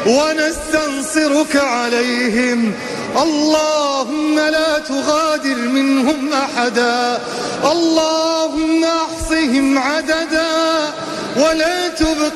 ونستنصرك عليهم. اللهم لا تغادر منهم أحدا، اللهم احصهم عددا ولا تبق